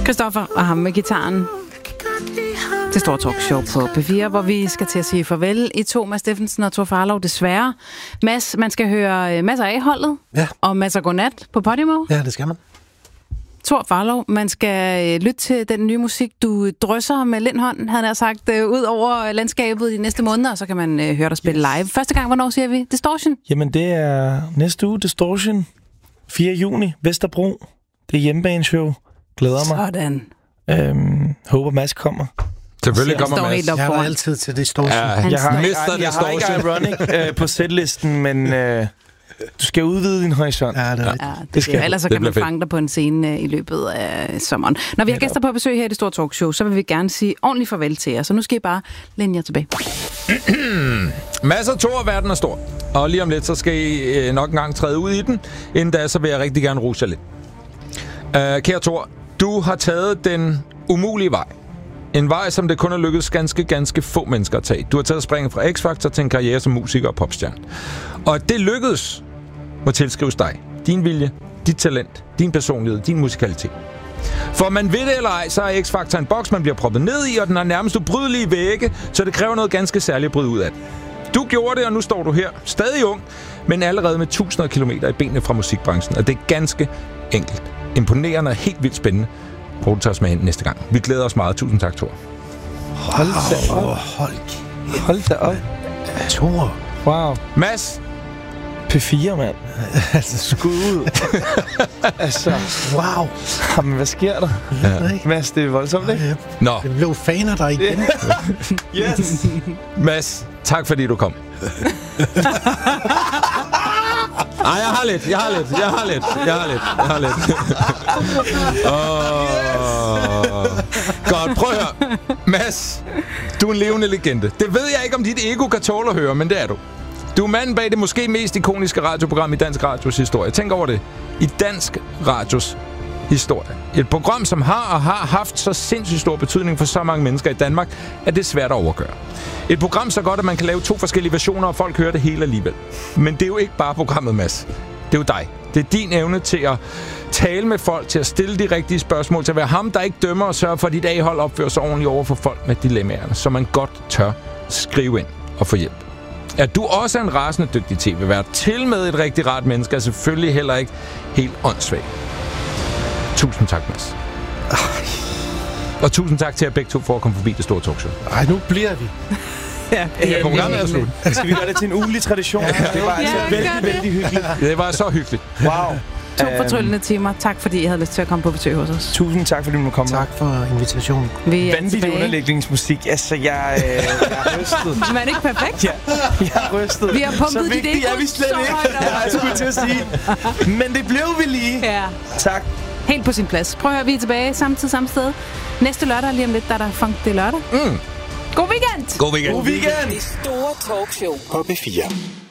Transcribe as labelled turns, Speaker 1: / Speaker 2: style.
Speaker 1: Christoffer og ham med gitaren. Det store talkshow på P4, hvor vi skal til at sige farvel i to, Mads Steffensen og Thor Farlov, desværre. Mads, man skal høre Mads og A-holdet,
Speaker 2: ja.
Speaker 1: Og Mads og Godnat på Podimo.
Speaker 2: Ja, det skal man.
Speaker 1: Thor Farlov, man skal lytte til den nye musik, du drysser med Lindholm, havde jeg sagt, ud over landskabet de næste måneder, og så kan man høre dig spille live. Første gang, hvornår siger vi? Distortion?
Speaker 3: Jamen, det er næste uge, Distortion. 4. juni, Vesterbro. Det er hjemmebaneshow. Glæder mig.
Speaker 1: Sådan.
Speaker 3: Håber Mads kommer.
Speaker 4: Selvfølgelig kommer Mads.
Speaker 2: Jeg har altid til Distortion.
Speaker 3: Ja, jeg har ikke Ironic på setlisten, men du skal udvide din horisont.
Speaker 2: Ja, det er
Speaker 1: det skal. Ellers så kan man fange dig på en scene i løbet af sommeren. Når vi har gæster på besøg her i det store talkshow, så vil vi gerne sige ordentligt farvel til jer. Så nu skal I bare læne jer tilbage.
Speaker 4: Mads og Thor, verden er stor. Og lige om lidt, så skal I nok engang træde ud i den. Inden da, så vil jeg rigtig gerne rose jer lidt. Kære Thor, du har taget den umulige vej. En vej, som det kun er lykkedes ganske få mennesker at tage. Du har taget springen fra X-Factor til en karriere som musiker og popstjerne. Og at det lykkedes, må tilskrives dig. Din vilje, dit talent, din personlighed, din musikalitet. For man ved det eller ej, så er X-Factor en boks, man bliver proppet ned i, og den har nærmest ubrydelige vægge, så det kræver noget ganske særligt at bryde ud af det. Du gjorde det, og nu står du her, stadig ung, men allerede med tusinder af kilometer i benene fra musikbranchen. Og det er ganske enkelt. Imponerende og helt vildt spændende. Prøv at tage os med hen næste gang. Vi glæder os meget. Tusind tak, Thor.
Speaker 3: Hold da op.
Speaker 2: Thor.
Speaker 3: Wow.
Speaker 4: Mads.
Speaker 3: P4, mand.
Speaker 2: Altså, skud ud.
Speaker 3: Altså,
Speaker 2: wow.
Speaker 3: Jamen, hvad sker der? Mads, det er voldsomt, ikke?
Speaker 4: Nå.
Speaker 2: Jeg blev fan af dig igen.
Speaker 3: Yes.
Speaker 4: Mads, tak fordi du kom. Ej, jeg har lidt. Godt, prøv at høre. Mads, du er en levende legende. Det ved jeg ikke, om dit ego kan tåle at høre, men det er du. Du er manden bag det måske mest ikoniske radioprogram i dansk radios historie. Tænk over det. I dansk radios historie. Et program, som har haft så sindssygt stor betydning for så mange mennesker i Danmark, at det er svært at overgøre. Et program så godt, at man kan lave 2 forskellige versioner, og folk hører det hele alligevel. Men det er jo ikke bare programmet, Mads. Det er jo dig. Det er din evne til at tale med folk, til at stille de rigtige spørgsmål, til at være ham, der ikke dømmer og sørger for, at dit A-hold opfører sig ordentligt over for folk med dilemmaerne, så man godt tør skrive ind og få hjælp. At du også er en rasende dygtig tv-vært, til med et rigtig rart menneske, er selvfølgelig heller ikke helt åndssvagt. Tusind tak, Mads. Og tusind tak til jer begge to for at komme forbi det store talkshow.
Speaker 2: Ej, nu bliver vi.
Speaker 4: Programmet er slut.
Speaker 3: Skal vi gøre det til en ugelig tradition? Ja, det var altså vældig hyggeligt.
Speaker 4: Det var så hyggeligt.
Speaker 3: Wow.
Speaker 1: 2 fortryllende timer. Tak fordi I havde lyst til at komme på besøg hos os.
Speaker 3: Tusind tak fordi du måtte komme.
Speaker 2: Tak for invitationen.
Speaker 3: Vanvittig underlægningsmusik. Altså, jeg er rystet.
Speaker 1: Man er ikke perfekt.
Speaker 3: Ja, jeg er rystet.
Speaker 1: Vi har pumpet dit ego
Speaker 3: er vi slet ikke. Jeg skulle til at sige. Men det blev vi lige.
Speaker 1: Ja.
Speaker 3: Tak.
Speaker 1: Helt på sin plads. Prøv at høre, vi er tilbage samme tid, samme sted. Næste lørdag lige om lidt, der er der Funk det lørdag. God weekend!
Speaker 4: God weekend!
Speaker 3: God weekend!
Speaker 5: Det store talkshow
Speaker 2: På P4.